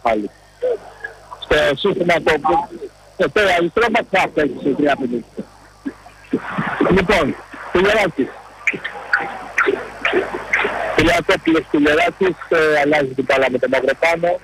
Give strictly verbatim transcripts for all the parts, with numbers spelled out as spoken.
Καφάλι. Στο σύστημα το το αριστερό μας θα παίξει σε τρία πέντε. Λοιπόν, Κουλιεράκης. Κουλιακόπουλος Κουλιεράκης, ε, αλλάζει την μπάλα με τον Μαυροπάνο.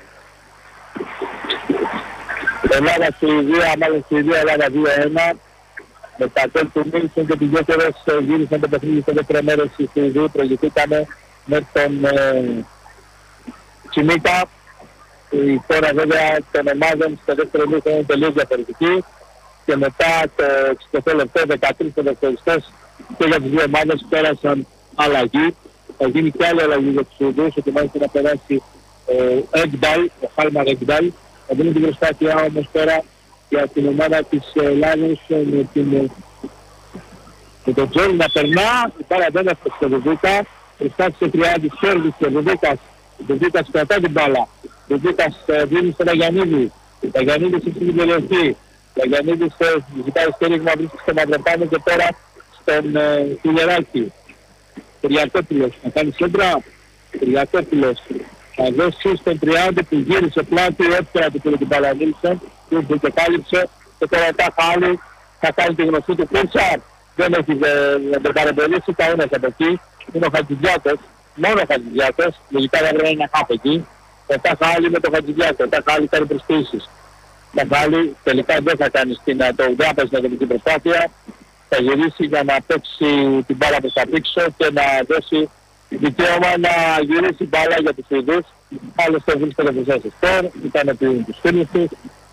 Ελλάδα Σουηδία, μάλλον Σουηδία, Ελλάδα δύο ένα. Με τα κόλ του Μίλσον και τις δεύτερες γύρισαν το παιχνίδι στο δεύτερο μέρος οι Σουηδοί, προηγηθήκανε με τον ε, Τσιμίκα. Η χώρα βέβαια των ομάδων στο δεύτερο μήχρονο είναι τελείως διαφορετική και μετά το εξήντα λεπτό, δεκατρείς ποδοσφαιριστές και για τις δύο ομάδες πέρασαν αλλαγή. Θα γίνει και άλλη αλλαγή για τους Σουηδούς, ότι μάλιστα να περάσει ο Εκντάλ, ο Χάλμαρ Εκντάλ. Θα δίνει την προσπάθειά όμως τώρα για την ομάδα της Ελλάδος με, την, με τον Τζόλι να περνά. Η μπάλα δεν έφτασε στο Δουδίκα, προσπάθησε τριάντα σέρβις και ο Δουδίκας, ο Δουδίκας κρατά την μπάλα. Ο Δουδίκας δίνει στον Αγιαννίδη, ο Αγιαννίδης έχει συμπληρωθεί, ο Αγιαννίδης ζητάει στήριγμα, βρίσκεται στο Μαυροπάνο και τώρα στον Κουλιεράκη. Κυριακόπουλος, να κάνει σέντρα, Κυριακόπουλος. Θα δώσει στον τριάντα που γύρισε πλάτη, εύκολα του πήρε την μπάλα Νίλσον, που και κάλυψε και τώρα ο Ταχάλη θα κάνει τη γνωστή του κούρσα. Δεν έχει να τον παρεμποδίσει κανένας από εκεί. Είναι ο Χατζηδιάκος, μόνο ο Χατζηδιάκος, λογικά δεν πρέπει να χάπει εκεί. Ο Ταχάλη με τον Χατζηδιάκο, ο Ταχάλη κάνει προσπίσεις. Ο Ταχάλη τελικά δεν θα κάνει στην ατομική να δομική προσπάθεια. Θα γυρίσει για να παίξει την μπάλα προς τα πίξω και να δώσει δικαίωμα να γυρίσει μπάλα για τους Σουηδούς. Άλλωστε βρίσκεται μπροστά στο σκορ, ικανοποιούν τους φίλους τους.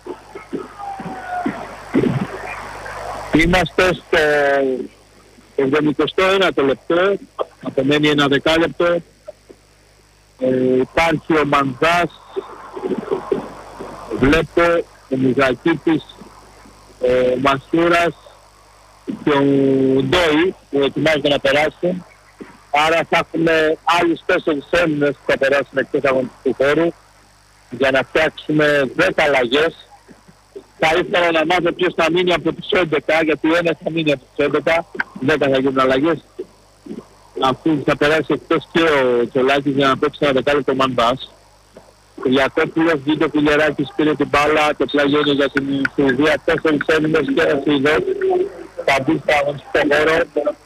Είμαστε στο εβδομηκοστό ένατο λεπτό, απομένει ένα δεκάλεπτο. Ε, υπάρχει ο Μανδάς, βλέπω ο Μιζακίτης, ο Μασούρας και ο Ντόι που ετοιμάζονται να περάσουν. Άρα θα έχουμε άλλους τέσσερις Έλληνες που θα περάσουν εκτός αγωνιστικού χώρου για να φτιάξουμε δέκα αλλαγές. Θα ήθελα να μάθω ποιος θα μείνει από τους έντεκα, γιατί ένας θα μείνει από τους έντεκα, δέκα θα γίνουν αλλαγές. Αφού θα περάσει εκτός και ο Τσολάκης για να παίξει ένα δεκάλεπτο Μανδάς. Ο Ιακώπουλος, Βίντο Κουλιεράκης πήρε την μπάλα και πλάγει για την Σουηδία. Τέσσερις Έλληνες και ένας Σουηδός θα μπει στο αγωνιστικό χώρο.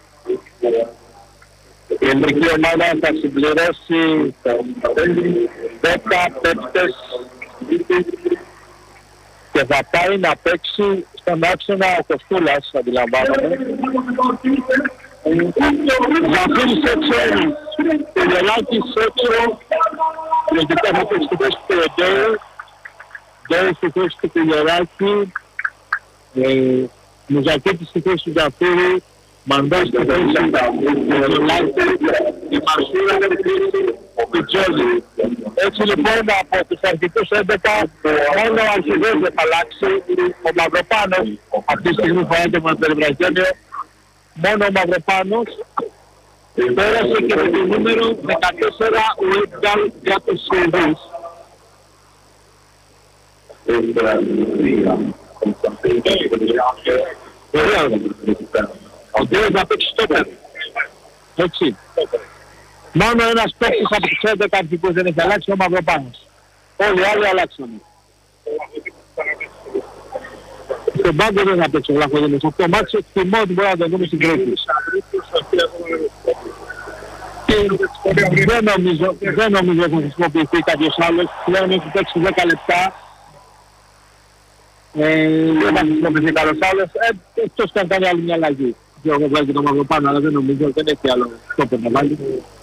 Η ελληνική ομάδα θα συμπληρώσει δέκα παίκτες και θα πάει να παίξει στον άξονα ο Κοστούλας, αντιλαμβάνομαι. Ζαφύρης έξω, Κουλιεράκης έξω, λογικά θα παίξει στη θέση του Εντέου, Ντέου στη θέση του Κουλιεράκη, Μουζακίτης στη θέση του Ζαφύρη, Μαντάς στη θέση του Κουλιεράκη, η Μασούρα στη θέση του Τζόλι. Έτσι λοιπόν από τους αρχικούς έντεκα μόνο ο αρχηγός δεν θα αλλάξει, ο Μαυροπάνος, αυτή τη στιγμή φαίνεται με το Ευραγένειο, μόνο ο Μαυροπάνος πέρασε και με το νούμερο δεκατέσσερα ο Έντγκαλ για τους Σουηδούς. Ο Ντέος θα παίξει στόπερ. Έτσι. Μόνο ένας παίκτης από τους έντεκα αρχικούς δεν έχει αλλάξει, ο Μαυροπάνος. Όλοι οι άλλοι αλλάξανε. Στον πάγκο δεν θα παίξει ο Βλαχοδήμος. Αυτό μάτσο εκτιμώ ότι μπορεί να το δούμε στην Κρήτη. Δεν νομίζω, δεν νομίζω ότι θα χρησιμοποιηθεί κάποιος άλλος. Πλέον έχει παίξει δέκα λεπτά. Ε, δεν θα χρησιμοποιηθεί κάποιος άλλος. Ε, εκτός και αν κάνει άλλη μια αλλαγή. Και εγώ βγάζει το Μαυροπάνο, αλλά δεν νομίζω, δεν έχει άλλο στόπερ να βάλει.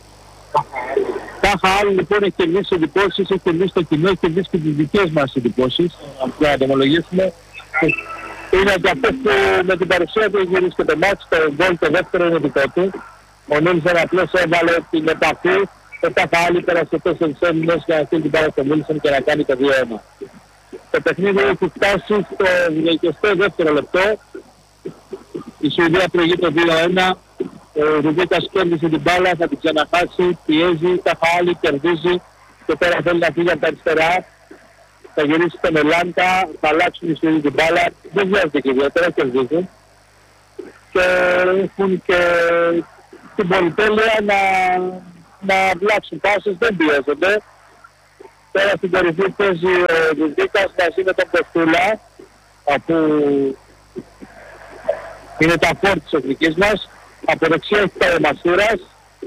Τάχα άλλο λοιπόν έχει κερδίσει εντυπώσεις, έχει κερδίσει το κοινό, έχει κερδίσει και τις δικές μας εντυπώσεις. Αυτό να το ομολογήσουμε. Είναι και αυτό που με την παρουσία του έχει γυρίσει και το μάτς, το γκολ το δεύτερο είναι δικό του. Ο Νίλσον απλώς έβαλε την επαφή, το Τάχα άλλη πέρασε τέσσερις Έλληνες για να στείλει την πάρα στο Νίλσον και να κάνει το δύο ένα. Το παιχνίδι έχει φτάσει στο εικοστό δεύτερο λεπτό. Η Σουηδία προηγεί το δύο ένα. Ο Ρουβίκας κέρδισε την μπάλα, θα την ξαναχάσει, πιέζει, τα χάλη, κερδίζει και τώρα θέλει να φύγει από τα αριστερά. Θα γυρίσει τον Ελάντα, θα αλλάξουν οι Σουηδοί την μπάλα, δεν βιάζεται και ιδιαίτερα, κερδίζουν. Και έχουν και την πολυτέλεια να, να βλάξουν πάσες, δεν πιέζονται. Τώρα στην κορυφή παίζει ο Δουβίκας μαζί με τον Κοστούλα, αφού είναι τα φόρ της εθνικής μας. Από δεξιά έχει τα Μασούρας.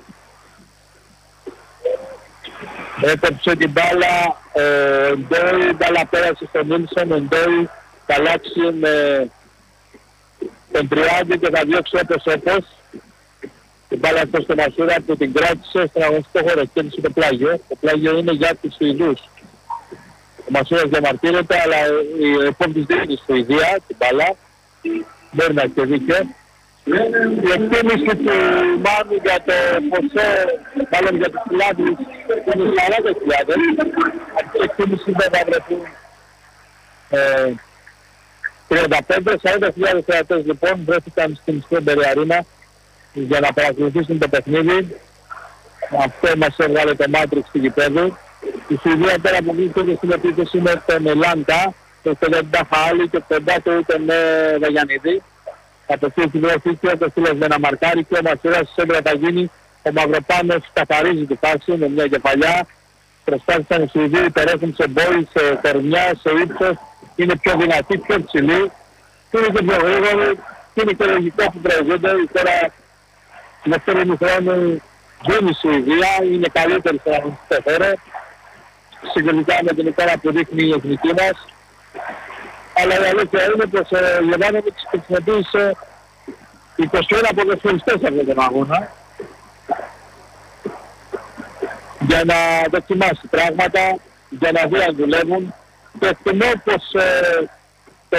Έκοψε την μπάλα ο Ντόι, η μπάλα πέρασε στον Νίλσον, ο Ντόι θα αλλάξει με τον Τριάντη και θα διώξει όπως όπως. Την μπάλα αυτό στο Μασούρα που την κράτησε στον αγωνιστικό χώρο, κέρδισε το πλάγιο. Το πλάγιο είναι για τους Σουηδούς. Ο Μασούρας διαμαρτύρεται, αλλά η επόμενη δίνει στη Σουηδία την μπάλα. Μπορεί να έχει δίκιο. Η εκτίμηση του Μάνου για το ποσό, μάλλον για τους φυλάδους, είναι σαράντα χιλιάδες. Αυτή η εκτίμηση δεν θα βρεθούν τριάντα πέντε σαράντα χιλιάδες θεατές λοιπόν βρέθηκαν στην Στρόμπερι Αρίνα για να παρακολουθήσουν το παιχνίδι. Αυτό μας έβγαλε το Μάτριξ του γηπέδου. Η Σουηδία τώρα αποκλείστηκε στην επίθεση με τον Ελάντα, τον Στελέντα Χάλη και τον Τάτο τον Βαγιανίδη. Από εκεί την βρεθήκε ο Κοστούλας με ένα μαρκάρι και ο Μασούρας της έντρα θα γίνει. Ο Μαυροπάνος καθαρίζει τη φάση με μια κεφαλιά. Προσπάθησαν οι Σουηδοί, υπερέχουν σε μπόι, σε κορμιά, σε ύψος. Είναι πιο δυνατοί, πιο ψηλοί. Είναι και πιο γρήγοροι. Είναι και λογικό που προηγούνται. Τώρα στη δεύτερη ημιχρόνου βγαίνει η Σουηδία, είναι καλύτερη στο αγωνιστικό χώρο. Συγκεκριτικά με την εικόνα που δείχνει η εθνική μας. Αλλά η αλήθεια είναι πως ο Γιωβάνοβιτς χρησιμοποίησε είκοσι ένα ποδοσφαιριστές σε αυτόν τον αγώνα για να δοκιμάσει πράγματα, για να δει αν δουλεύουν και εκτιμώ πως ε, το...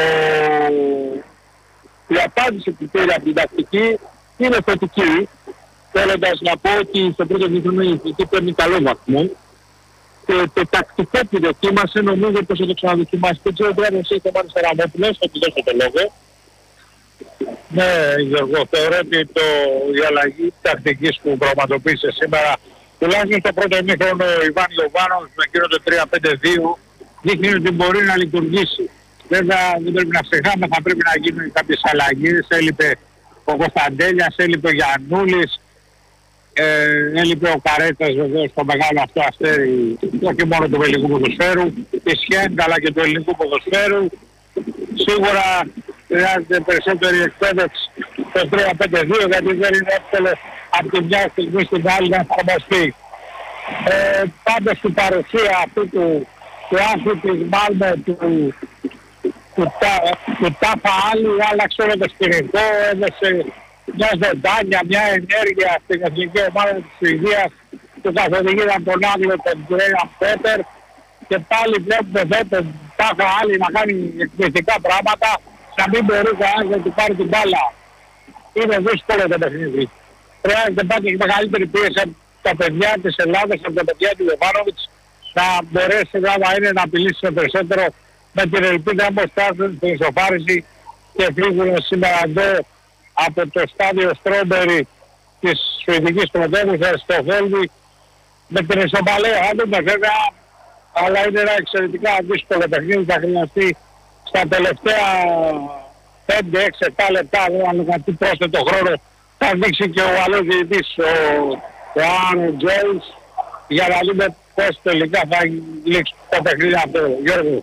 η απάντηση που πήρε από την τακτική είναι θετική, θέλοντας να πω ότι στο πρώτο μήχρονο η εθνική παίρνει καλό βαθμό και το τακτικό που δοκίμασε νομίζω πως θα το ξαναδοκιμάσει. Δεν ξέρω τώρα πως έχει ο Μάνος Σαραμόπουλος, θα του δώσω το λόγο. Ναι, Γιώργο, θεωρώ ότι το, η αλλαγή τακτικής που πραγματοποίησε σήμερα, τουλάχιστον στο πρώτο ημίχρονο ο Ιβάν Γιωβάνος με εκείνο το τρία πέντε δύο δείχνει ότι μπορεί να λειτουργήσει. Βέβαια δεν πρέπει να ξεχάμε, θα πρέπει να γίνουν κάποιες αλλαγές. Έλειπε ο Κωνσταντέλιας, έλειπε ο Γιαννούλης, ε, έλειπε ο Καρέτας βεβαίως στο μεγάλο αυτό αστέρι, όχι μόνο του ελληνικού ποδοσφαίρου, η Σχέντα αλλά και του ελληνικού ποδοσφαίρου. Σίγουρα χρειάζεται περισσότερη εκπαίδευση στο τρία πέντε δύο γιατί δεν είναι εύκολο από τη μια στιγμή στην άλλη να εφαρμοστεί. Ε, πάντως η παρουσία αυτού του, του άθλου της Μάλμε, του, του, του Τάφα Άλλη άλλαξε όλο το σκηνικό, έδωσε μια ζωντάνια, μια ενέργεια στην εθνική ομάδα της Σουηδίας που καθοδηγείται τον Άγγλο, τον Γκρέαμ Πέτερ και πάλι βλέπουμε εδώ τον Τάφα Άλλη να κάνει εκπληκτικά πράγματα, να μην μπορεί κανένας να του πάρει την μπάλα. Είναι δύσκολο το παιχνίδι. Χρειάζεται πάντα και μεγαλύτερη πίεση από τα παιδιά της Ελλάδας, από τα παιδιά του Γιωβάνοβιτς, να μπορέσει να είναι να απειλήσει περισσότερο με την ελπίδα όμως φτάσουν στην ισοφάριση και φύγουν σήμερα εδώ από το στάδιο Στρόμπερι της Σουηδικής πρωτεύουσας στο Βέλγι με την ισοπαλία. Αν δούμε βέβαια, αλλά είναι ένα εξαιρετικά δύσκολο παιχνίδι, θα χρειαστεί στα τελευταία πέντε έξι επτά λεπτά, αν κάτι πρόσθετο χρόνο, θα δείξει και ο άλλος διαιτητής, ο, ο Άρον Τζόις, για να δούμε πώς τελικά θα λήξει το παιχνίδι αυτό. Γιώργο.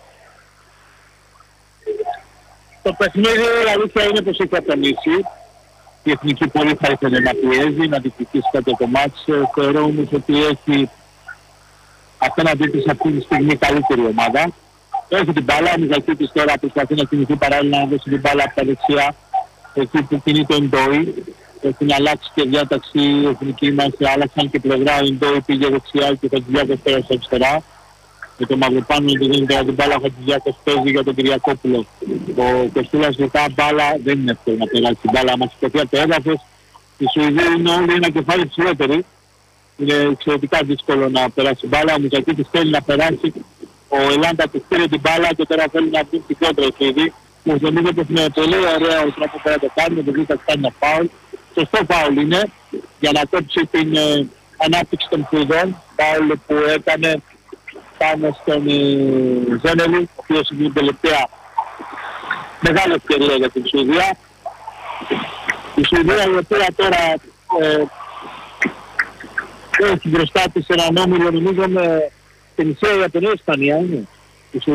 Το παιχνίδι η αλήθεια είναι πως έχει ατονίσει. Η εθνική πολύ θα ήθελε να πιέζει, να διεκδικήσει κάτι το μάτς. Θεωρώ όμως ότι έχει απέναντί της αυτή τη στιγμή καλύτερη ομάδα. Έχει την μπάλα, ο Μιχαλκίτης τώρα προσπαθεί να κινηθεί παράλληλα να δώσει την μπάλα από τα δεξιά. Εκεί που κινεί το Ντόι. Έχουν αλλάξει και διάταξη η εθνική μας, άλλαξαν και πλευρά. Ο Ντόι πήγε δεξιά και θα τη διάκος τώρα στα αριστερά. Με το Μαυροπάνο που δίνει τώρα την μπάλα, θα τη διάκος παίζει για τον Κυριακόπουλο. Ο Κοστούλας μετά μπάλα δεν είναι εύκολο να περάσει την μπάλα. Μας σηκωθεί από το έδαφος. Οι Σουηδοί είναι όλοι ένα κεφάλι ψηλότεροι. Είναι εξαιρετικά δύσκολο να περάσει την μπάλα. Ο Μιχαλκίτης θέλει να περάσει. Ο Ελάντα του πήρε την μπάλα και τώρα θέλει να μπουν πικότερα οι Σουηδοί. Μου νομίζω πως είναι πολύ ωραίο τρόπο που θα το κάνουμε. Το βρίσκεται κάνει ένα φάουλ. Σωστό φάουλ είναι για να κόψει την ε, ανάπτυξη των Σουηδών. Φάουλ που έκανε πάνω στον ε, Ζένελη, ο οποίος είναι την τελευταία μεγάλη ευκαιρία για την Σουηδία. Η Σουηδία η οποία τώρα ε, έχει μπροστά της έναν όμιλο νομίζω με στην Ισία Ιαπωνία Ισπανία είναι.